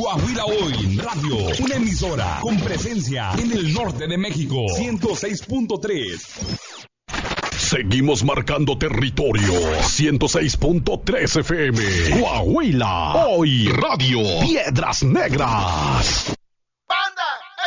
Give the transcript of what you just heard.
Coahuila Hoy Radio, una emisora con presencia en el norte de México. 106.3. Seguimos marcando territorio. 106.3 FM. Coahuila Hoy Radio. Piedras Negras.